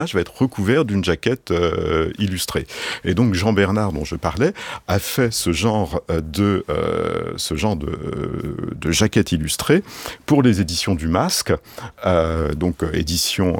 va être recouvert d'une jaquette illustrée. Et donc Jean Bernard, dont je parlais, a fait ce genre de jaquette illustrée pour les éditions du Masque, donc édition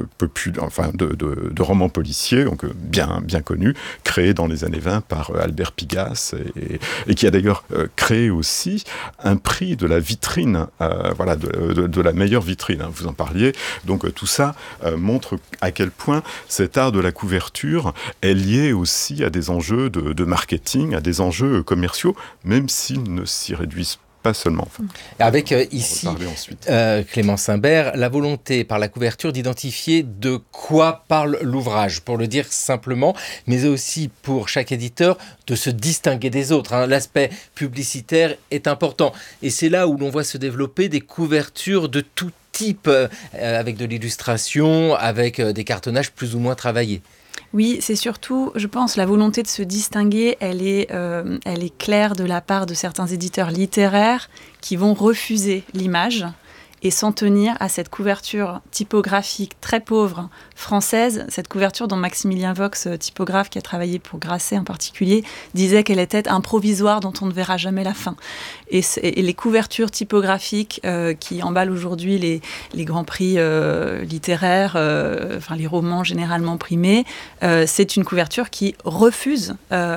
de romans policiers, donc bien connus, créés dans les années 20 par Albert Pigasse, et qui a d'ailleurs créé aussi un prix de la vitrine, de la meilleure vitrine, hein, vous en parliez. Donc tout ça montre à quel point cet art de la couverture est lié aussi à des enjeux de marketing, à des enjeux commerciaux, même s'ils ne s'y réduisent pas seulement. Avec ici, Clémence Imbert, la volonté par la couverture d'identifier de quoi parle l'ouvrage, pour le dire simplement, mais aussi pour chaque éditeur de se distinguer des autres. Hein. L'aspect publicitaire est important. Et c'est là où l'on voit se développer des couvertures de tout type, avec de l'illustration, avec des cartonnages plus ou moins travaillés. Oui, c'est surtout, je pense, la volonté de se distinguer, elle est claire de la part de certains éditeurs littéraires qui vont refuser l'image et s'en tenir à cette couverture typographique très pauvre française, cette couverture dont Maximilien Vox, typographe qui a travaillé pour Grasset en particulier, disait qu'elle était un provisoire dont on ne verra jamais la fin. Et les couvertures typographiques qui emballent aujourd'hui les grands prix littéraires, les romans généralement primés, c'est une couverture qui refuse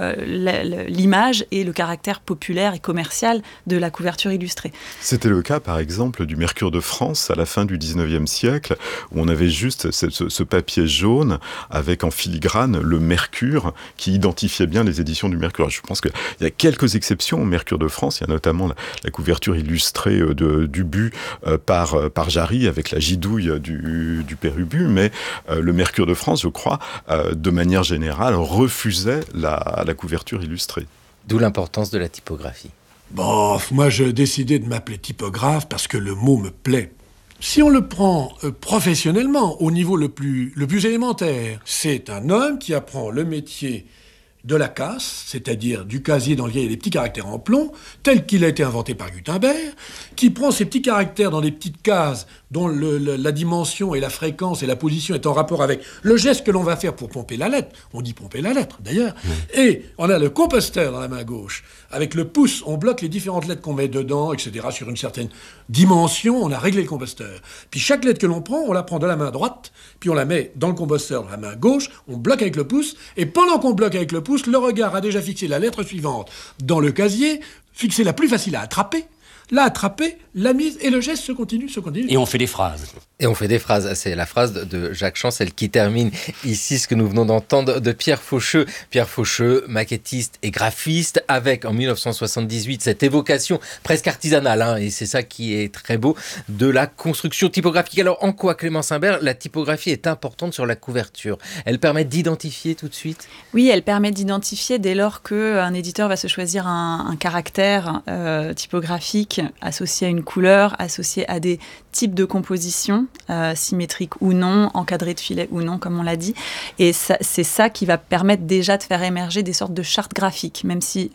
l'image et le caractère populaire et commercial de la couverture illustrée. C'était le cas, par exemple, du Mercure de France à la fin du 19e siècle, où on avait juste ce papier jaune avec en filigrane le Mercure qui identifiait bien les éditions du Mercure. Je pense qu'il y a quelques exceptions au Mercure de France. Il y a notamment la couverture illustrée d'Ubu par Jarry avec la gidouille du père Ubu, mais le Mercure de France, je crois, de manière générale, refusait la couverture illustrée. D'où l'importance de la typographie. Bon, moi j'ai décidé de m'appeler typographe parce que le mot me plaît. Si on le prend professionnellement, au niveau le plus élémentaire, c'est un homme qui apprend le métier de la casse, c'est-à-dire du casier dans lequel il y a des petits caractères en plomb, tel qu'il a été inventé par Gutenberg, qui prend ces petits caractères dans des petites cases dont la dimension et la fréquence et la position est en rapport avec le geste que l'on va faire pour pomper la lettre. On dit pomper la lettre, d'ailleurs. Oui. Et on a le composteur dans la main gauche. Avec le pouce, on bloque les différentes lettres qu'on met dedans, etc. Sur une certaine dimension, on a réglé le composteur. Puis chaque lettre que l'on prend, on la prend de la main droite, puis on la met dans le composteur de la main gauche, on bloque avec le pouce, et pendant qu'on bloque avec le pouce, le regard a déjà fixé la lettre suivante dans le casier, fixé la plus facile à attraper, l'a attrapé, la mise, et le geste se continue. Et on fait des phrases. C'est la phrase de Jacques Chancel qui termine ici ce que nous venons d'entendre de Pierre Faucheux. Pierre Faucheux, maquettiste et graphiste, avec en 1978 cette évocation presque artisanale, hein, et c'est ça qui est très beau, de la construction typographique. Alors en quoi, Clémence Imbert, la typographie est importante sur la couverture ? Elle permet d'identifier tout de suite ? Oui, elle permet d'identifier dès lors qu'un éditeur va se choisir un caractère typographique associé à une couleur, associé à des types de composition, symétriques ou non, encadrés de filets ou non, comme on l'a dit. Et c'est ça qui va permettre déjà de faire émerger des sortes de chartes graphiques, même si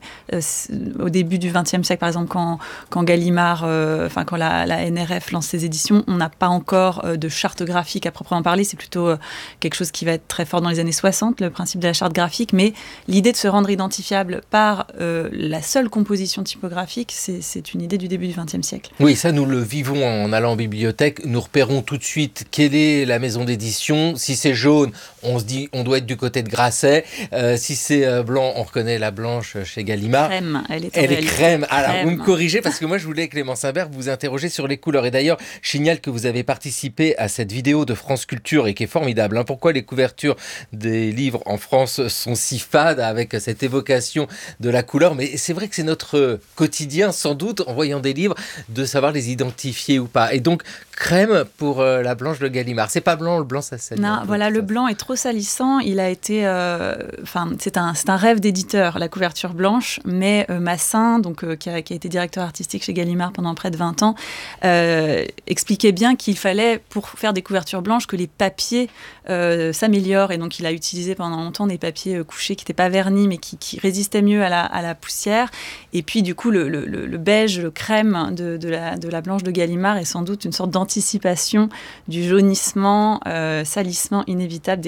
au début du XXe siècle, par exemple, quand Gallimard, quand la NRF lance ses éditions, on n'a pas encore de charte graphique à proprement parler. C'est plutôt quelque chose qui va être très fort dans les années 60, le principe de la charte graphique. Mais l'idée de se rendre identifiable par la seule composition typographique, c'est une idée du début du XXe siècle. Oui, ça, nous le vivons en allant en bibliothèque. Nous repérons tout de suite quelle est la maison d'édition. Si c'est jaune, on se dit on doit être du côté de Grasset. Si c'est blanc, on reconnaît la blanche chez Gallimard. Crème, elle est crème. Alors, vous me corrigez parce que moi, je voulais, Clémence Imbert, vous interroger sur les couleurs. Et d'ailleurs, je signale que vous avez participé à cette vidéo de France Culture et qui est formidable. Hein. Pourquoi les couvertures des livres en France sont si fades avec cette évocation de la couleur ? Mais c'est vrai que c'est notre quotidien, sans doute, en voyant des livres, de savoir les identifier ou pas. Et donc, crème pour la blanche de Gallimard. C'est pas blanc, le blanc, ça salit. Non, voilà, le blanc est trop salissant. Il a été... c'est un rêve d'éditeur, la couverture blanche, mais Massin, qui a été directeur artistique chez Gallimard pendant près de 20 ans, expliquait bien qu'il fallait, pour faire des couvertures blanches, que les papiers s'améliorent. Et donc, il a utilisé pendant longtemps des papiers couchés qui n'étaient pas vernis, mais qui résistaient mieux à la poussière. Et puis, du coup, le beige, le crème de la blanche de Gallimard est sans doute une sorte d'anti l'anticipation du jaunissement, salissement inévitable